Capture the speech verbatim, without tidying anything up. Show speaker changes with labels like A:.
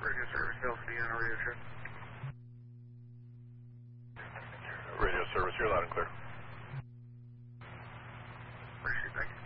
A: Radio service, Delta Deanna radio check.
B: Radio service, you're loud and clear.
A: Appreciate it, thank you.